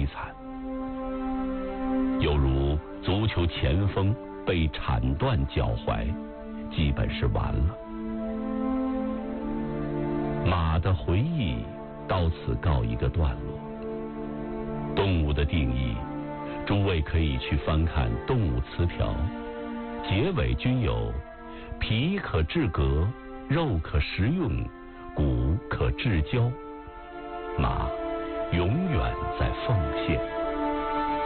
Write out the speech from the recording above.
惨，犹如足球前锋被铲断脚踝，基本是完了。马的回忆到此告一个段落。动物的定义，诸位可以去翻看《动物词条》，结尾均有皮可制革，肉可食用，骨可制胶。马永远在奉献。